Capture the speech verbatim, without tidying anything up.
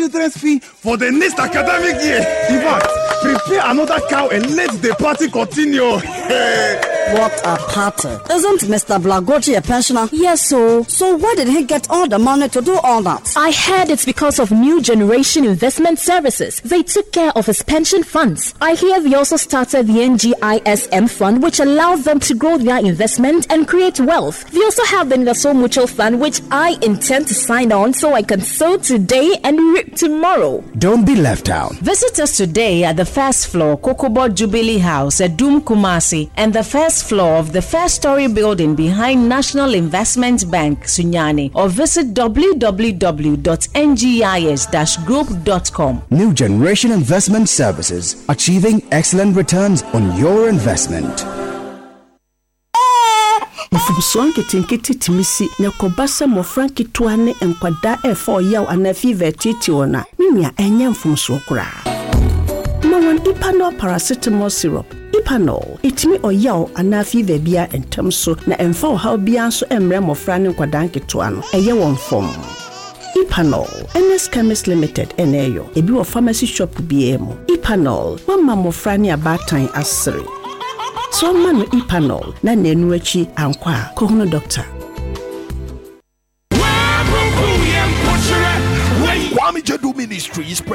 Children's fee for the next academic year. In fact, prepare another cow and let the party continue. What a party. Isn't Mister Blagochi a pensioner? Yes, so. So where did he get all the money to do all that? I heard it's because of New Generation Investment Services. They took care of his pension funds. I hear they also started the N G I S M fund, which allows them to grow their investment and create wealth. They also have the Universal Mutual Fund, which I intend to sign on so I can sow today and reap tomorrow. Don't be left out. Visit us today at the first floor, Kokobo Jubilee House at Doom Kumasi, and the first floor of the first story building behind National Investment Bank, Sunyani, or visit w w w dot n g i s dash group dot com. New Generation Investment Services, achieving excellent returns on your investment. Mfumson ketinketi timisi na kobasa mo franki tuane enkwada e for yaw anafi vetiti ona. Minya enye mfumso kura. Mawan Ipanol paracetamol syrup. Ipanol itimi oyaw anafi vebia entamso na emfa how bia so emre mo frane nkwada nketuano. Eye won fom. Ipanol, N S Chemist Limited, Eneyo, ebi wo pharmacy shop B M. Ipanol, wama mo frane abatan asiri. So manu Ipanol na nenu echi ankwa kohunu doctor. Kwame Jedu Ministries